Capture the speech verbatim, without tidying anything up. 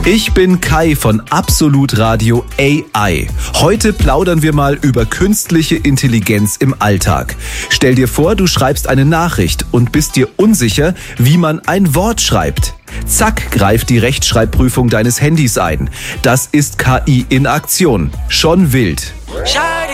Ich bin Kai von Absolut Radio A I. Heute plaudern wir mal über künstliche Intelligenz im Alltag. Stell dir vor, du schreibst eine Nachricht und bist dir unsicher, wie man ein Wort schreibt. Zack, greift die Rechtschreibprüfung deines Handys ein. Das ist K I in Aktion. Schon wild.